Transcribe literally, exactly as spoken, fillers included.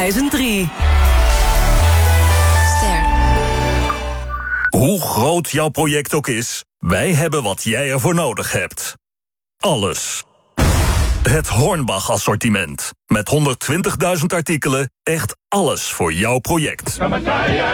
tweeduizend drie. Ster. Hoe groot jouw project ook is, wij hebben wat jij ervoor nodig hebt. Alles. Het Hornbach-assortiment. Met honderdtwintigduizend artikelen, echt alles voor jouw project.